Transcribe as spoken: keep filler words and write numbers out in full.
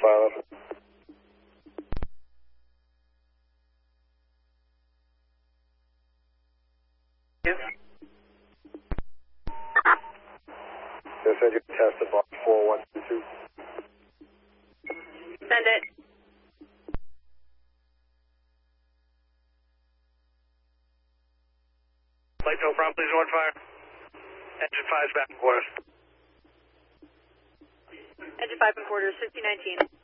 file. Yes. They'll send you a test of box four one two two. Send it. Flight no problem, please, on fire. Engine five is back and quarters. Engine five and quarters, fifteen nineteen.